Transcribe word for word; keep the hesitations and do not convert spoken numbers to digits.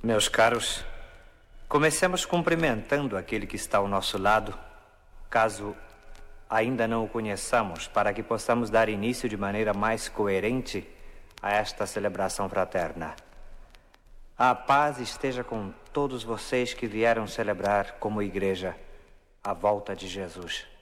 Meus caros, comecemos cumprimentando aquele que está ao nosso lado, caso ainda não o conheçamos, para que possamos dar início de maneira mais coerente a esta celebração fraterna. A paz esteja com todos vocês que vieram celebrar como igreja a volta de Jesus.